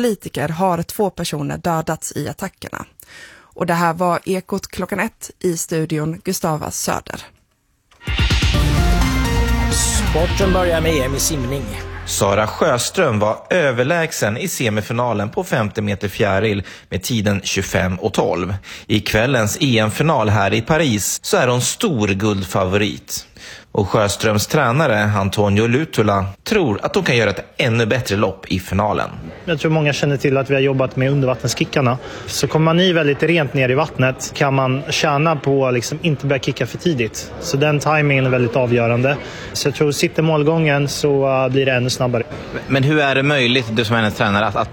politiker har 2 personer dödats i attackerna. Och det här var Ekot klockan 1 i studion Gustava Söder. Sporten börjar med EM i simning. Sara Sjöström var överlägsen i semifinalen på 50 meter fjäril med tiden 25:12. I kvällens EM-final här i Paris så är hon stor guldfavorit. Och Sjöströms tränare Antonio Lutula tror att de kan göra ett ännu bättre lopp i finalen. Jag tror många känner till att vi har jobbat med undervattenskickarna. Så kommer man i väldigt rent ner i vattnet kan man tjäna på att inte börja kicka för tidigt. Så den timingen är väldigt avgörande. Så jag tror sitter målgången så blir det ännu snabbare. Men hur är det möjligt, du som är hennes tränare, att